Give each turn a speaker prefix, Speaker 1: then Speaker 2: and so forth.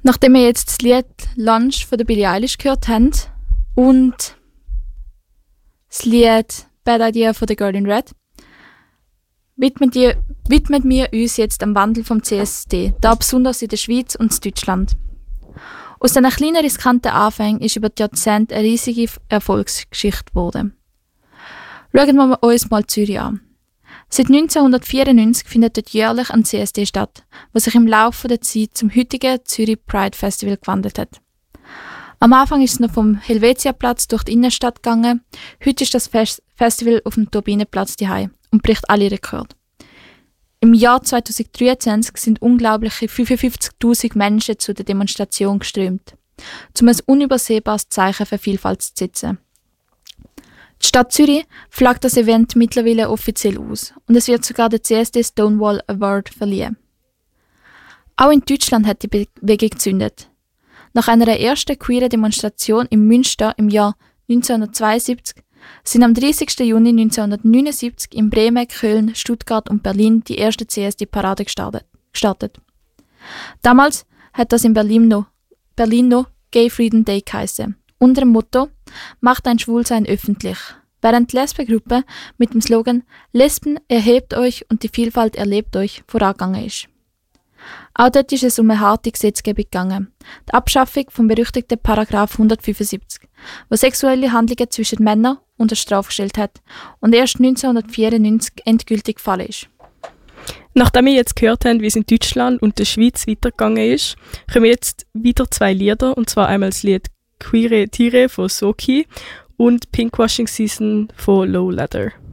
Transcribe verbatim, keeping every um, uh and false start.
Speaker 1: Nachdem wir jetzt das Lied Lunch von der Billie Eilish gehört haben und das Lied Bad Idea von der Girl in Red, widmen, die, widmen wir uns jetzt am Wandel vom C S D, da besonders in der Schweiz und in Deutschland. Aus diesen kleinen riskanten Anfängen ist über die Jahrzehnte eine riesige Erfolgsgeschichte geworden. Schauen wir uns mal Zürich an. Seit neunzehnhundertvierundneunzig findet dort jährlich ein C S D statt, was sich im Laufe der Zeit zum heutigen Zürich Pride Festival gewandelt hat. Am Anfang ist es noch vom Helvetiaplatz durch die Innenstadt gegangen, heute ist das Fest- Festival auf dem Turbinenplatz daheim und bricht alle Rekorde. Im Jahr zweitausenddreiundzwanzig sind unglaubliche fünfundfünfzigtausend Menschen zu der Demonstration geströmt, um ein unübersehbares Zeichen für Vielfalt zu setzen. Die Stadt Zürich flaggt das Event mittlerweile offiziell aus und es wird sogar der C S D Stonewall Award verliehen. Auch in Deutschland hat die Bewegung gezündet. Nach einer ersten queeren Demonstration in Münster im Jahr neunzehnhundertzweiundsiebzig sind am dreißigsten Juni neunzehnhundertneunundsiebzig in Bremen, Köln, Stuttgart und Berlin die erste C S D-Parade gestartet. Damals hat das in Berlin noch, Berlin noch Gay Freedom Day geheissen, unter dem Motto «Macht ein Schwulsein öffentlich», während die Lesbengruppe mit dem Slogan «Lesben, erhebt euch und die Vielfalt erlebt euch» vorangegangen ist. Auch dort ist es um eine harte Gesetzgebung gegangen, die Abschaffung vom berüchtigten Paragraph hundertfünfundsiebzig, der sexuelle Handlungen zwischen Männern unter Strafe gestellt hat und erst neunzehnhundertvierundneunzig endgültig gefallen ist.
Speaker 2: Nachdem wir jetzt gehört haben, wie es in Deutschland und der Schweiz weitergegangen ist, kommen jetzt wieder zwei Lieder, und zwar einmal das Lied «Queere Tiere» von Soki und «Pinkwashing Season» von Low Leather.